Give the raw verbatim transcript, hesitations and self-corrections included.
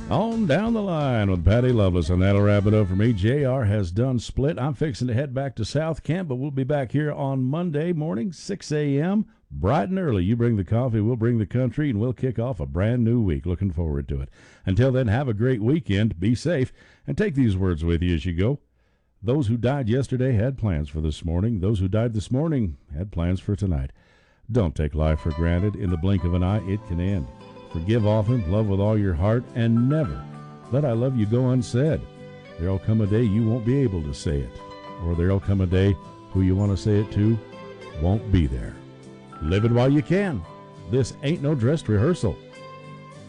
On down the line with Patty Loveless, and that'll wrap it up for me. J R has done split. I'm fixing to head back to South Camp, but we'll be back here on Monday morning, six a.m., bright and early. You bring the coffee, we'll bring the country, and we'll kick off a brand new week. Looking forward to it. Until then, have a great weekend, be safe, and take these words with you as you go. Those who died yesterday had plans for this morning. Those who died this morning had plans for tonight. Don't take life for granted. In the blink of an eye, it can end. Forgive often, love with all your heart, and never let I love you go unsaid. There'll come a day you won't be able to say it, or there'll come a day who you want to say it to won't be there. Live it while you can. This ain't no dress rehearsal.